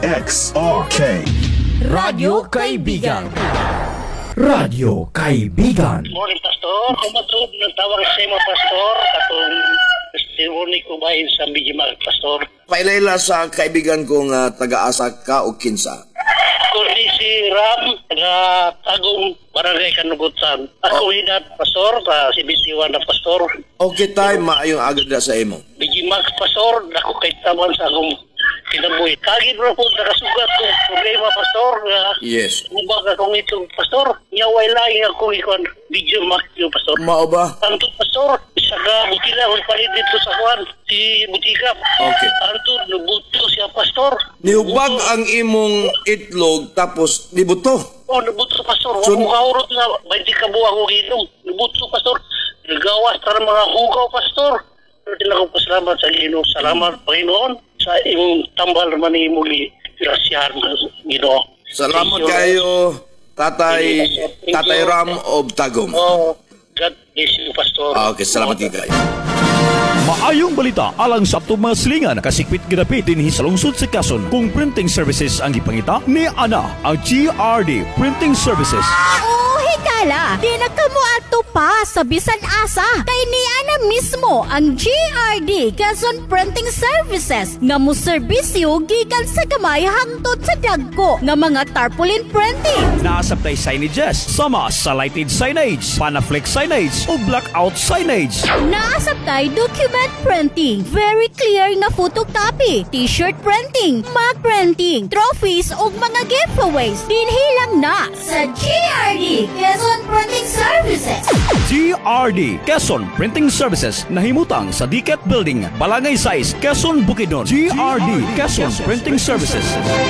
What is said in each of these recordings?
DXRK Radyo Kaibigan. Radyo Kaibigan. Morning, Pastor. Kumatod ng tawag sa mga Pastor. Katong testimony ko bahin sa Bijimal, Pastor. Pailayla sa kaibigan kong taga-asa ka o kinsa. Kundi si Ram, taga-tagong barangay Kanugutan. Ako hinat, Pastor, si Bisiwan na Pastor. Okay tayo, maayong agad na sa imo. Bijimal, Pastor, ako kay taman sa akong kinabuhi. Kagin mo po, nakasugat kong problema, Pastor. Yes. Ubag akong itong, Pastor. Nyaway lang ako ikon. Bijimal, Pastor. Mao ba? Anto, Pastor, isa ka butila, huwag palit dito sa kuwan, si Butika. Okay. Anto, nabuto siya, Pastor. Nihubag ang imong itlog tapos nibuto. Oh, nabuto, Pastor. So- Huwag mo kaurot na, 20 ka buwang ko ginom. Nabuto, Pastor. Nagawas tara mga hugaw, Pastor. Pero tila ko pasalamat sa Ginoo. Salamat, Panginoon, sa imong tambal man ni muli. Grasyahan, Ginoo. Salamat kayo, Tatay Ram of Tagum. Oh, God bless you, Pastor. Okay, salamat kayo. Maayong balita alang sa atong mga silingan kasikpit ginapit din sa lungsod sa Quezon kung printing services ang ipangita ni Ana ang GRD Printing Services. Higala, di na kamo ato pa sa bisan asa kay ni Ana mismo ang GRD Quezon Printing Services nga mo serbisyo gikan sa gamay hangtod sa dagko nga mga tarpaulin printing. Naasabtay signages sama sa lighted signage, panaflex signage o blackout signage. Naasabtay document printing, very clear nga photocopy, t-shirt printing, mug printing, trophies ug mga giveaways. Dinhilang na sa GRD Quezon Printing Services. GRD Quezon Printing Services nahimutang sa Diket Building, Balangay 6, Quezon, Bukidnon. GRD Quezon Printing Services.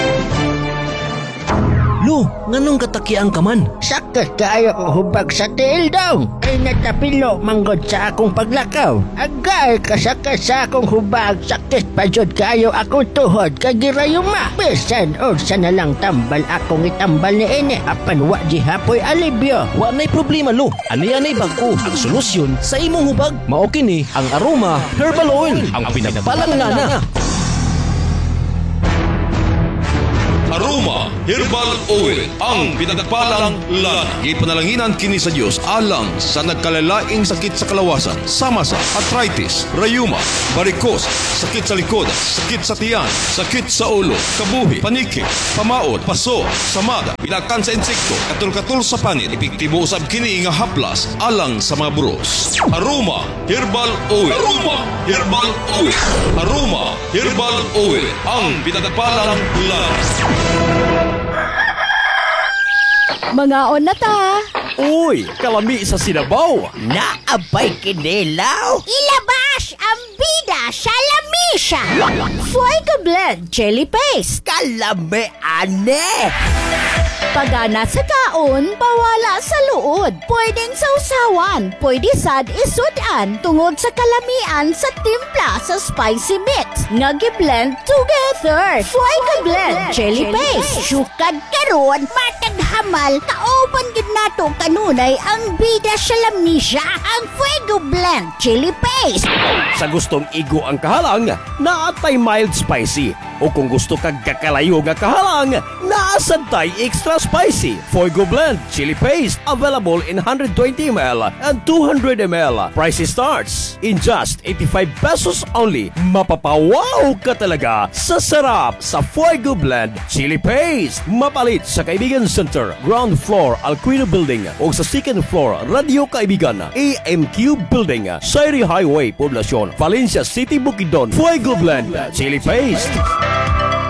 Lo, nganong katakian ka man? Sakit kaayo ko hubag sa tiil daw. Ay natapilo manggod sa akong paglakaw. Agay kasakit sa akong hubag. Sakit pa jud kaayo akong tuhod kagirayuma. Bisan unsa na lang tambal akong itambal ni ini. Apan wa di hapoy alibyo. Wa na'y problema, Lo. Ani-anay bago ang solusyon sa imong hubag. Mao kini ang Aroma Herbal Oil, ang pinagbalangana. Aroma Herbal Oil, ang pinagpalang lana. Ipanalanginan kini sa Diyos alang sa nagkalalaing sakit sa kalawasan, sama sa arthritis, rayuma, varicose, sakit sa likod, sakit sa tiyan, sakit sa ulo, kabuhi, paniki, pamaot, paso, samada, pinakan sa insekto, katul-katul sa panit, epektibo usab kini nga haplas alang sa mga buros. Aroma Herbal Oil. Aroma Herbal Oil. Aroma Herbal Oil, ang pinagpalang lana. Mga on na ta. Uy, kalami sa Sinabaw. Naabay kinilaw. Ilabas ang bida sa lamisa. Fuego Blend Chili Paste. Kalame ane. Pagana sa kaon, bawala sa luod. Pwedeng sausawan, pwede sad isudan tungod sa kalamian sa timpla sa spicy mix. Nga gi-blend together. Fuego Blend Chili Paste. Sukad karon, matag hamal, kaoban gid nato kanunay ang bida sa lamisa, ang Fuego Blend Chili Paste. Sa gustong igo ang kahalang, naatay mild spicy. O kung gusto kag kakalayo nga kahalang, naasantay extra spicy. Fuego Blend Chili Paste available in 120 ml and 200 ml. Price starts in just 85 pesos only. Mapapawaw ka talaga sa sarap sa Fuego Blend Chili Paste. Mapalit sa Kaibigan Center, ground floor Alquino Building o sa second floor Radio Kaibigan, AMQ Building, Sairi Highway, Poblacion, Valencia City, Bukidnon. Fuego Blend Chili Paste.